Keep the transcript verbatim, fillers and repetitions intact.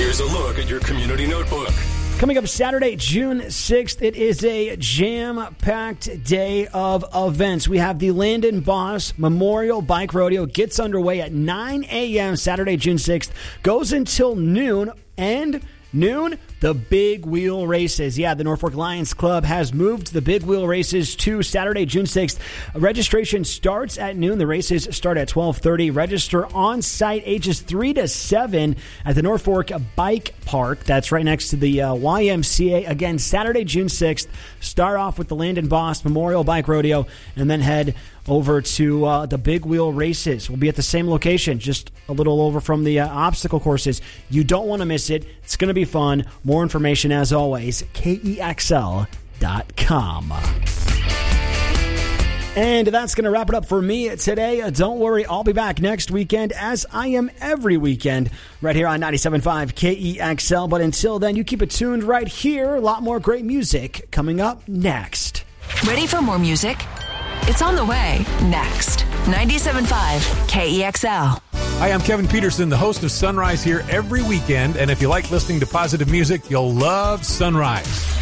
Here's a look at your community notebook. Coming up Saturday, June sixth, it is a jam-packed day of events. We have the Landon Boss Memorial Bike Rodeo gets underway at nine a.m. Saturday, June sixth, goes until noon, and noon, the Big Wheel Races. Yeah, the Norfolk Lions Club has moved the Big Wheel Races to Saturday, June sixth. Registration starts at noon. The races start at twelve thirty. Register on site ages three to seven at the Norfolk Bike Park. That's right next to the uh, Y M C A. Again, Saturday, June sixth. Start off with the Landon Boss Memorial Bike Rodeo and then head over to uh, the Big Wheel Races. We'll be at the same location, just a little over from the uh, obstacle courses. You don't want to miss it. It's going to be fun. More information, as always, K E X L dot com. And that's going to wrap it up for me today. Don't worry, I'll be back next weekend, as I am every weekend, right here on ninety-seven point five K E X L. But until then, you keep it tuned right here. A lot more great music coming up next. Ready for more music? It's on the way next. ninety-seven point five K E X L. Hi, I'm Kevin Peterson, the host of Sunrise here every weekend. And if you like listening to positive music, you'll love Sunrise.